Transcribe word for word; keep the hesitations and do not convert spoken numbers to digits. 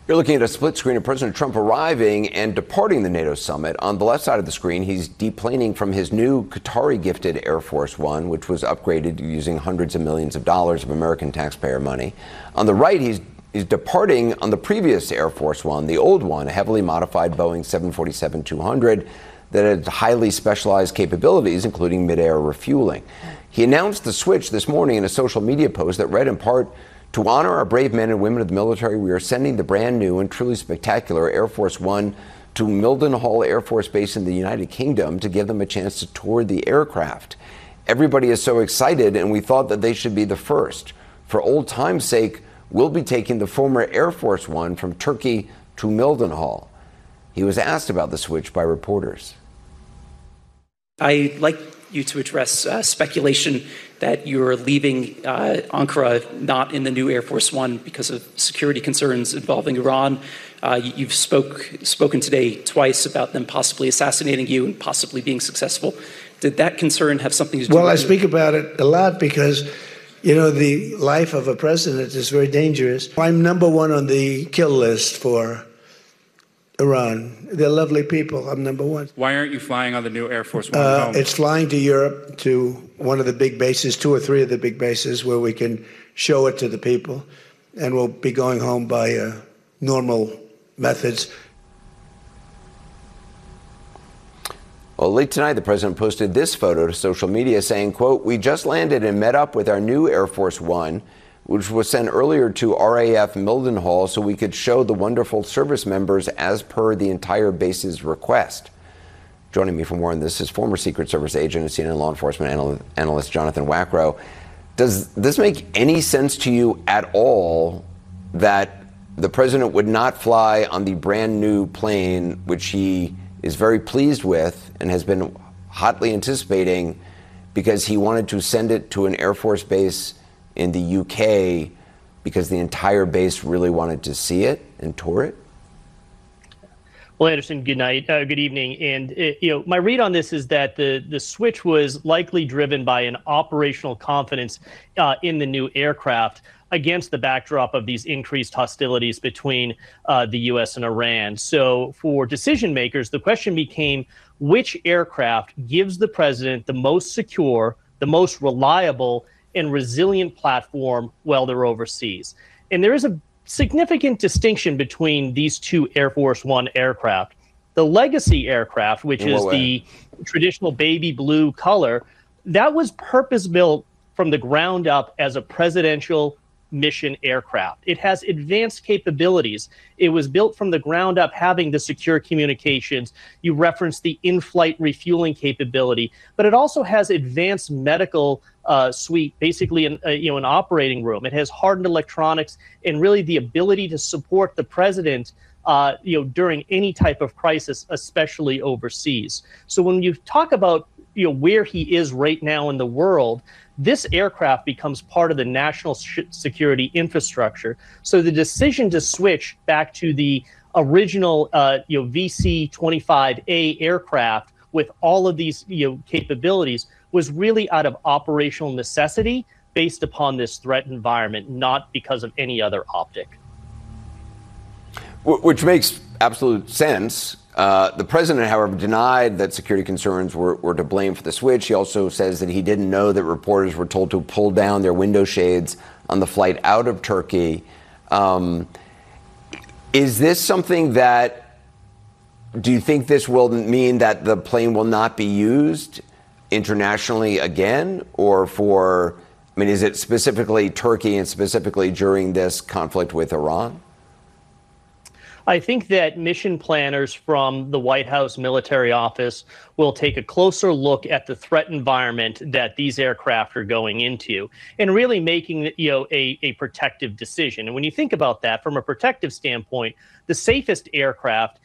You're looking at a split screen of President Trump arriving and departing the NATO summit. On the left side of the screen, he's deplaning from his new Qatari-gifted Air Force One, which was upgraded using hundreds of millions of dollars of American taxpayer money. On the right, he's, he's departing on the previous Air Force One, the old one, a heavily modified Boeing seven forty-seven two hundred that had highly specialized capabilities, including mid-air refueling. He announced the switch this morning in a social media post that read in part, "To honor our brave men and women of the military, we are sending the brand new and truly spectacular Air Force One to Mildenhall Air Force Base in the United Kingdom to give them a chance to tour the aircraft. Everybody is so excited, and we thought that they should be the first. For old time's sake, we'll be taking the former Air Force One from Turkey to Mildenhall." He was asked about the switch by reporters. I'd like you to address uh, speculation that you're leaving uh, Ankara not in the new Air Force One because of security concerns involving Iran. Uh, you've spoke, spoken today twice about them possibly assassinating you and possibly being successful. Did that concern have something to do well, with I it? speak about it a lot because, you know, the life of a president is very dangerous. I'm number one on the kill list for Iran. They're lovely people. I'm number one. Why aren't you flying on the new Air Force One Uh, home? it's flying to Europe, to one of the big bases, two or three of the big bases, where we can show it to the people. And we'll be going home by uh, normal methods. Well, late tonight, the president posted this photo to social media saying, quote, "We just landed and met up with our new Air Force One, which was sent earlier to R A F Mildenhall so we could show the wonderful service members as per the entire base's request." Joining me for more on this is former Secret Service agent and C N N law enforcement anal- analyst Jonathan Wackrow. Does this make any sense to you at all that the president would not fly on the brand new plane, which he is very pleased with and has been hotly anticipating, because he wanted to send it to an Air Force base in the U K because the entire base really wanted to see it and tour it? Well, Anderson, good night, uh, good evening. And uh, you know, my read on this is that the the switch was likely driven by an operational confidence uh, in the new aircraft against the backdrop of these increased hostilities between uh, the U S and Iran. So for decision makers, the question became which aircraft gives the president the most secure, the most reliable, and resilient platform while they're overseas. And there is a significant distinction between these two Air Force One aircraft. The legacy aircraft, which is the traditional baby blue color, that was purpose-built from the ground up as a presidential mission aircraft. It has advanced capabilities. It was built from the ground up having the secure communications. You referenced the in-flight refueling capability, but it also has advanced medical uh, suite, basically an, uh, you know, an operating room. It has hardened electronics and really the ability to support the president uh, you know, during any type of crisis, especially overseas. So when you talk about you know, where he is right now in the world, this aircraft becomes part of the national security infrastructure. So the decision to switch back to the original uh, you know, V C twenty-five A aircraft with all of these you know, capabilities was really out of operational necessity based upon this threat environment, not because of any other optic. Which makes absolute sense. Uh, the president, however, denied that security concerns were, were to blame for the switch. He also says that he didn't know that reporters were told to pull down their window shades on the flight out of Turkey. Um, is this something that, do you think this will mean that the plane will not be used internationally again? Or for, I mean, is it specifically Turkey and specifically during this conflict with Iran? I think that mission planners from the White House military office will take a closer look at the threat environment that these aircraft are going into and really making you know, a, a protective decision. And when you think about that from a protective standpoint, the safest aircraft